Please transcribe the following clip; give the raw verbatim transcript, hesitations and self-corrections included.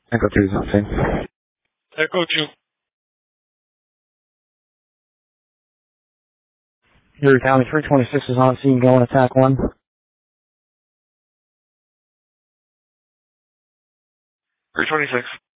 Echo two is on scene. Echo two. Erie County three twenty-six is on scene, going attack one. three twenty-six.